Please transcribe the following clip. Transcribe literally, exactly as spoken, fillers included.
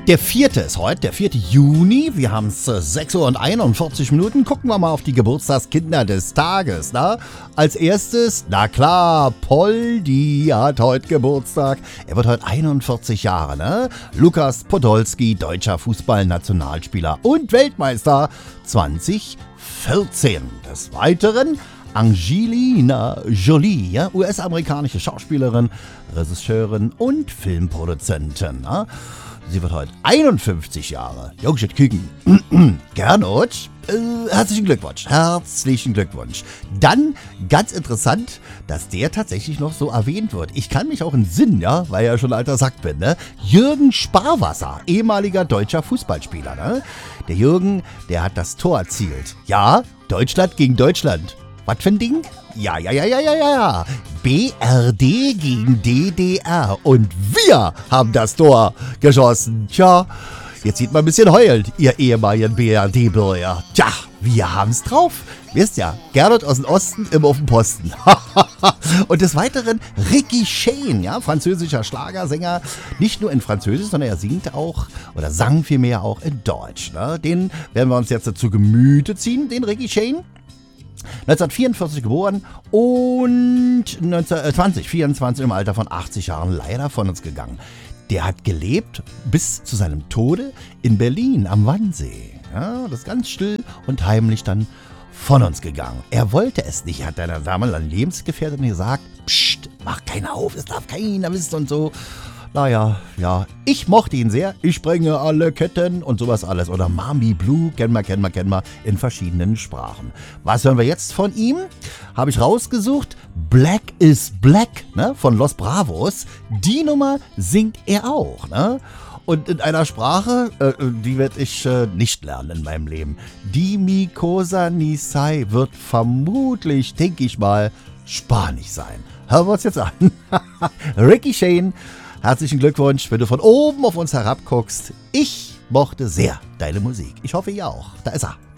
Der vierte ist heute, der vierte Juni. Wir haben es sechs Uhr und einundvierzig Minuten. Gucken wir mal auf die Geburtstagskinder des Tages. Na? Als erstes, na klar, Poldi hat heute Geburtstag. Er wird heute einundvierzig Jahre. Ne? Lukas Podolski, deutscher Fußballnationalspieler und Weltmeister zwanzig vierzehn. Des Weiteren Angelina Jolie, ja? U S-amerikanische Schauspielerin, Regisseurin und Filmproduzentin. Na? Sie wird heute einundfünfzig Jahre. Jungschit Küken. Gernot, äh, herzlichen Glückwunsch. Herzlichen Glückwunsch. Dann, ganz interessant, dass der tatsächlich noch so erwähnt wird. Ich kann mich auch entsinnen, ja, weil ich ja schon alter Sack bin, ne? Jürgen Sparwasser, ehemaliger deutscher Fußballspieler, ne? Der Jürgen, der hat das Tor erzielt. Ja, Deutschland gegen Deutschland. Was für ein Ding? Ja, ja, ja, ja, ja, ja. B R D gegen D D R. Und wir haben das Tor geschossen. Tja, jetzt sieht man ein bisschen heulend, ihr ehemaligen B R D-Bürger. Tja, wir haben's drauf. Wisst ja, Gernot aus dem Osten, immer auf dem Posten. Und des Weiteren Ricky Shane, ja, französischer Schlagersänger. Nicht nur in Französisch, sondern er singt auch, oder sang vielmehr auch in Deutsch. Ne? Den werden wir uns jetzt zu Gemüte ziehen, den Ricky Shane. neunzehnhundertvierundvierzig geboren und zwanzig vierundzwanzig im Alter von achtzig Jahren leider von uns gegangen. Der hat gelebt bis zu seinem Tode in Berlin am Wannsee. Ja, das ist ganz still und heimlich dann von uns gegangen. Er wollte es nicht, hat deiner damaligen Lebensgefährtin gesagt, psst, mach keiner auf, es darf keiner wissen und so. Naja, ja, ich mochte ihn sehr. Ich sprenge alle Ketten und sowas alles. Oder Mami Blue, kennen wir, kennen wir, kennen wir, in verschiedenen Sprachen. Was hören wir jetzt von ihm? Habe ich rausgesucht. Black is Black, ne, von Los Bravos. Die Nummer singt er auch, ne? Und in einer Sprache, äh, die werde ich äh, nicht lernen in meinem Leben. Die mi cosa ni sai wird vermutlich, denke ich mal, Spanisch sein. Hören wir uns jetzt an. Ricky Shane. Herzlichen Glückwunsch, wenn du von oben auf uns herabguckst. Ich mochte sehr deine Musik. Ich hoffe, ihr auch. Da ist er.